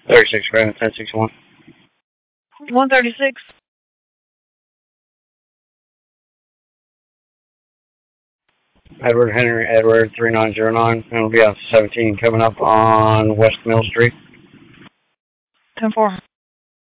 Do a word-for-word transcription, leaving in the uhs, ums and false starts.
thirty-six Grand, ten sixty-one. one thirty-six. Edward Henry Edward three nine zero nine, and it'll be on seventeen coming up on West Mill Street. ten four.